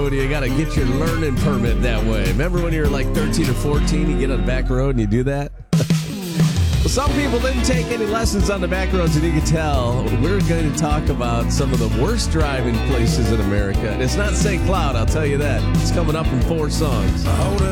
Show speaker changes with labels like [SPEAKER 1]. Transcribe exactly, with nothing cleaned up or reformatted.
[SPEAKER 1] when you got to get your learning permit that way. Remember when you were like thirteen or fourteen, you get on the back road and you do that? Well, some people didn't take any lessons on the back roads, and you can tell. We're going to talk about some of the worst driving places in America. And it's not Saint Cloud, I'll tell you that. It's coming up in four songs.